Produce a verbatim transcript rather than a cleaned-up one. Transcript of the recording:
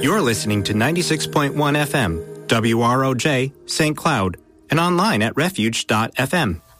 You're listening to ninety-six point one F M, W R O J, Saint Cloud, and online at refuge dot f m.